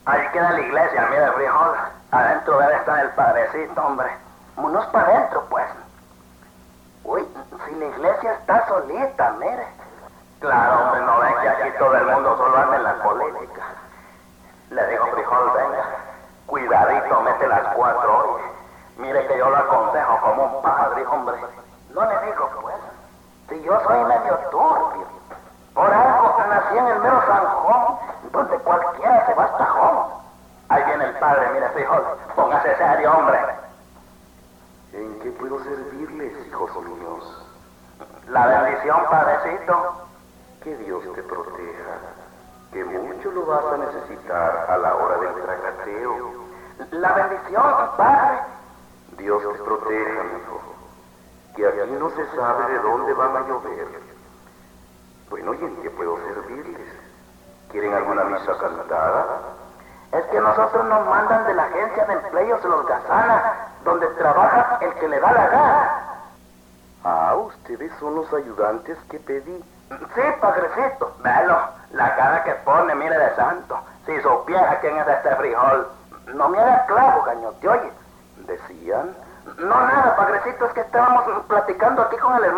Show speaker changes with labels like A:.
A: Ahí queda la iglesia, mira el frijol. Adentro debe estar el padrecito, hombre. Unos para adentro, pues. Uy, si la iglesia está solita, mire. Claro, hombre, no ven que aquí todo el mundo solo anda en la política. Le digo, frijol, venga. Cuidadito, mete las 4 hoy. Mire que yo lo aconsejo como un padre, hombre. No le digo, pues. Si yo soy medio turbio. Por algo nací en el mero Sanjón, donde cualquiera se va hasta tajón. Ahí viene el padre, mire, frijol. Póngase serio, hombre.
B: ¿En qué puedo servirles, hijos míos?
A: La bendición, padrecito.
B: Que Dios te proteja, que mucho lo vas a necesitar a la hora del tragateo.
A: La bendición, padre.
B: Dios te proteja, hijo, que aquí no se sabe de dónde van a llover. Bueno, ¿y en qué puedo servirles? ¿Quieren alguna misa cantada?
A: Es que nosotros nos mandan de la agencia de empleos de los Gazana, donde trabaja el que le da la gana.
B: Ah, ustedes son los ayudantes que pedí.
A: Sí, padrecito. Velo, la cara que pone, mire de santo. Si supiera quién es este frijol. No me haga clavo, gaño, ¿te oye?
B: ¿Decían?
A: No, nada, padrecito, es que estábamos platicando aquí con el hermano.